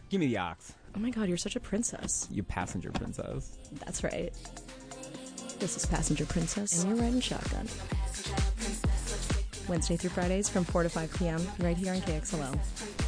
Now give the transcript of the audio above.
Give me the ox. Oh my god, you're such a princess. You passenger princess. That's right. This is Passenger Princess, and you're riding shotgun. Wednesday through Fridays from 4 to 5 p.m. right here on KXLO.